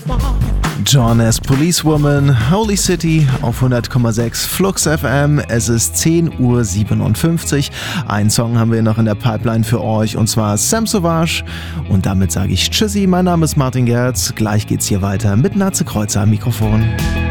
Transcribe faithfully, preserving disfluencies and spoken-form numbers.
John as Policewoman, Holy City auf hundert Komma sechs Flux F M. Es ist zehn Uhr siebenundfünfzig. Einen Song haben wir noch in der Pipeline für euch und zwar Sam Sauvage. Und damit sage ich Tschüssi, mein Name ist Martin Gerz. Gleich geht's hier weiter mit Natze Kreuzer am Mikrofon.